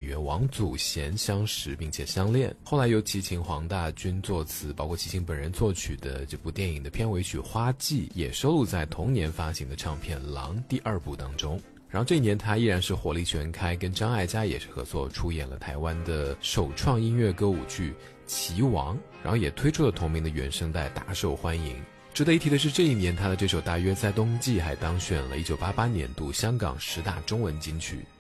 员王祖贤相识并且相恋。后来由齐秦、黄大军作词，包括齐秦本人作曲的这部电影的片尾曲《花季》也收录在同年发行的唱片《狼》第2部当中。然后这一年他依然是火力全开，跟张艾嘉也是合作出演了台湾的首创音乐歌舞剧《棋王》，然后也推出了同名的原声带，大受欢迎。值得一提的是，这一年他的这首《大约在冬季》还当选了1988年度香港10大中文金曲。